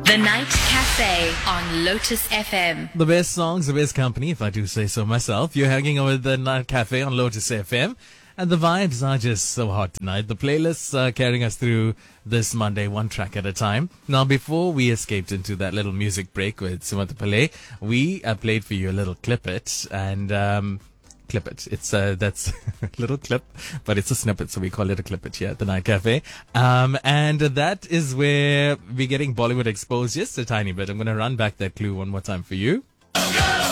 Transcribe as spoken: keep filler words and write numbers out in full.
The Night Cafe on Lotus F M. The best songs, the best company, if I do say so myself. You're hanging out with the Night Cafe on Lotus F M. And the vibes are just so hot tonight. The playlists are carrying us through this Monday, one track at a time. Now, before we escaped into that little music break with Sumanta Pillay, we uh, played for you a little clip it. And... um Clip it. It's uh, that's a little clip, but it's a snippet, so we call it a clip it here at the Night Cafe. Um, and that is where we're getting Bollywood exposed just a tiny bit. I'm going to run back that clue one more time for you.